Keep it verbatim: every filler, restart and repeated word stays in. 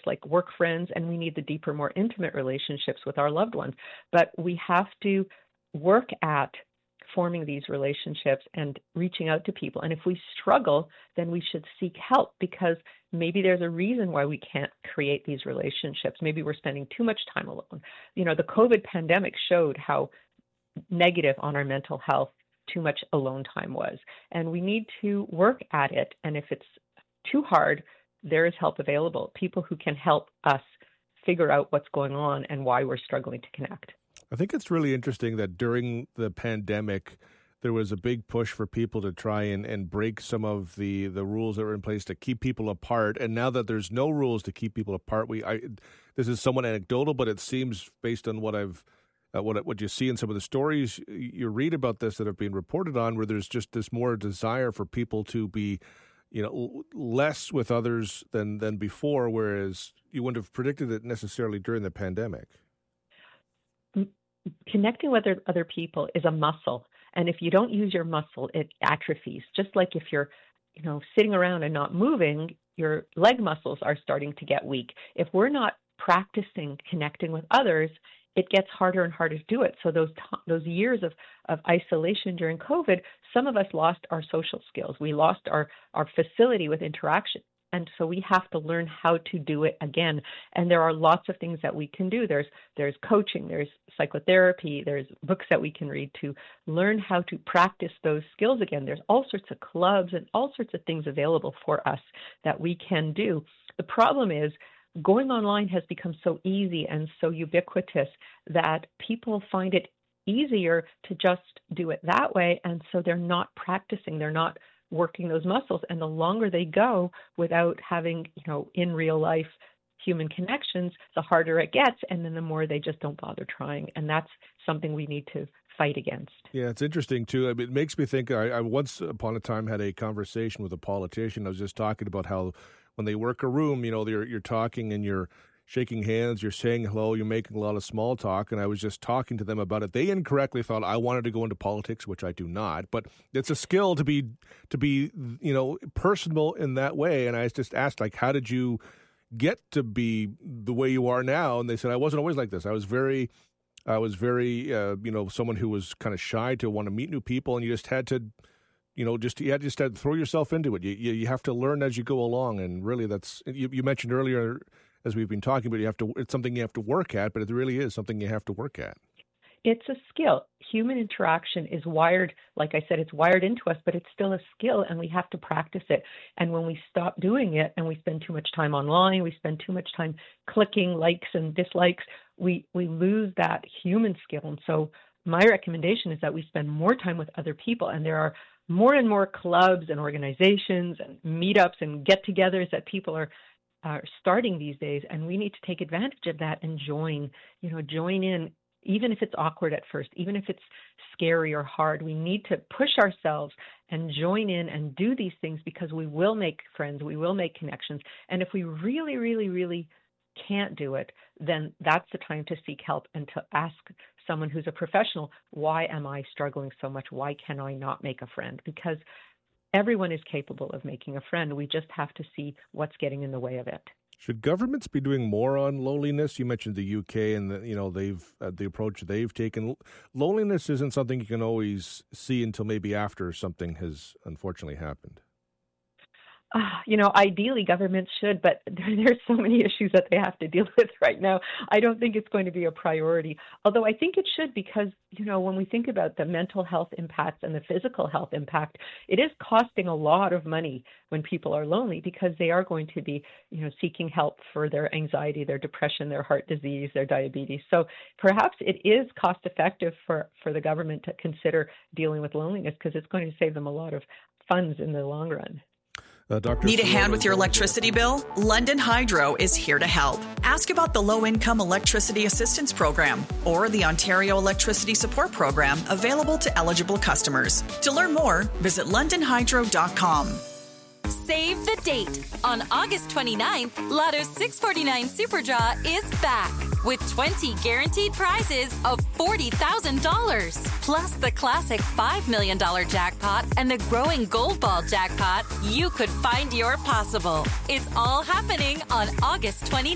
like work friends, and we need the deeper, more intimate relationships with our loved ones. But we have to work at forming these relationships and reaching out to people. And if we struggle, then we should seek help, because maybe there's a reason why we can't create these relationships. Maybe we're spending too much time alone. You know, the COVID pandemic showed how negative on our mental health too much alone time was. And we need to work at it. And if it's too hard, there is help available. People who can help us figure out what's going on and why we're struggling to connect. I think it's really interesting that during the pandemic, there was a big push for people to try and, and break some of the, the rules that were in place to keep people apart. And now that there's no rules to keep people apart, we I, this is somewhat anecdotal, but it seems, based on what I've uh, what what you see in some of the stories you read about this that have been reported on, where there's just this more desire for people to be, you know, less with others than than before, whereas you wouldn't have predicted it necessarily during the pandemic. Connecting with other people is a muscle. And if you don't use your muscle, it atrophies. Just like if you're, you know, sitting around and not moving, your leg muscles are starting to get weak. If we're not practicing connecting with others, it gets harder and harder to do it. So those t- those years of, of isolation during COVID, some of us lost our social skills. We lost our, our facility with interaction. And so we have to learn how to do it again. And there are lots of things that we can do. There's there's coaching, there's psychotherapy, there's books that we can read to learn how to practice those skills again. There's all sorts of clubs and all sorts of things available for us that we can do. The problem is going online has become so easy and so ubiquitous that people find it easier to just do it that way. And so they're not practicing, they're not working those muscles. And the longer they go without having, you know, in real life human connections, the harder it gets. And then the more they just don't bother trying. And that's something we need to fight against. Yeah, it's interesting, too. I mean, it makes me think, I, I once upon a time had a conversation with a politician. I was just talking about how when they work a room, you know, you're, you're talking and you're shaking hands, you're saying hello, you're making a lot of small talk, and I was just talking to them about it. They incorrectly thought I wanted to go into politics, which I do not, but it's a skill to be, to be, you know, personable in that way. And I just asked, like, how did you get to be the way you are now? And they said, I wasn't always like this. I was very, I was very, uh, you know, someone who was kind of shy to want to meet new people, and you just had to, you know, just you had just had to throw yourself into it. You, you, you have to learn as you go along, and really that's, you, you mentioned earlier, as we've been talking about, you have to, it's something you have to work at, but it really is something you have to work at. It's a skill. Human interaction is wired, like I said, it's wired into us, but it's still a skill and we have to practice it. And when we stop doing it and we spend too much time online, we spend too much time clicking likes and dislikes, we, we lose that human skill. And so my recommendation is that we spend more time with other people. And there are more and more clubs and organizations and meetups and get-togethers that people are are starting these days, and we need to take advantage of that and join, you know, join in, even if it's awkward at first, even if it's scary or hard. We need to push ourselves and join in and do these things, because we will make friends, we will make connections. And if we really, really, really can't do it, then that's the time to seek help and to ask someone who's a professional, why am I struggling so much? Why can I not make a friend? Because everyone is capable of making a friend. We just have to see what's getting in the way of it. Should governments be doing more on loneliness? You mentioned the U K and the, you know, they've uh, the approach they've taken. Loneliness isn't something you can always see until maybe after something has unfortunately happened. Uh, you know, ideally governments should, but there, there's so many issues that they have to deal with right now. I don't think it's going to be a priority, although I think it should, because, you know, when we think about the mental health impacts and the physical health impact, it is costing a lot of money when people are lonely, because they are going to be, you know, seeking help for their anxiety, their depression, their heart disease, their diabetes. So perhaps it is cost effective for, for the government to consider dealing with loneliness, because it's going to save them a lot of funds in the long run. Uh, Doctor Need a hand with your electricity bill? London Hydro is here to help. Ask about the Low-Income Electricity Assistance Program or the Ontario Electricity Support Program, available to eligible customers. To learn more, visit london hydro dot com. Save the date. On August twenty-ninth, Lotto's six forty-nine Super Draw is back with twenty guaranteed prizes of forty thousand dollars. Plus the classic five million dollars jackpot and the growing Gold Ball jackpot. You could find your possible. It's all happening on August twenty-ninth.